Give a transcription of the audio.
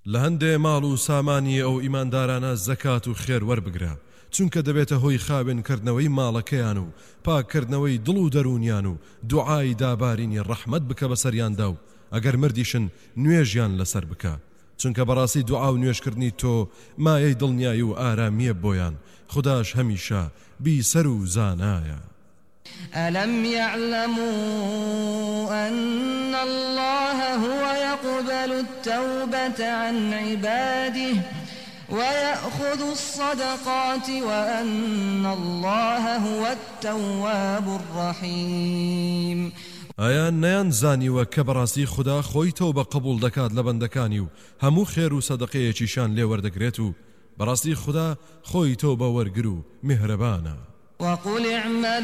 لهندێ ماڵ و سامانی ئەو ئیماندارانە زەکات و خێر وەربگرە چونکە دەبێتە هۆی خاوێنکردنەوەی ماڵەکەیان و پاکردنەوەی دڵ و دەرونیان و دوعای دابارینی ڕەحمەت بکە بەسەریاندا و ئەگەر مردیشن نوێژیان لەسەر بکە چونکە بەڕاستی دوعا و نوێژکردنی تۆ مایەی دڵنیایی و ئارامیە بۆیان خوداش هەمیشە بیسەر و زانایە. ألم يعلموا أن الله هو يقبل التوبة عن عباده ويأخذ الصدقات وأن الله هو التواب الرحيم. ئایان نەیانزانیوە کە بەڕاستی خوددا خۆی تەوبە قبول دەکات لە بەندەکانی و هەموو خێر و سەدەقەیەکیشان لێ وەردەگرێت و بەڕاستی خوددا خۆی تەوبە وەرگر و میهرەبانە. وقل اعملوا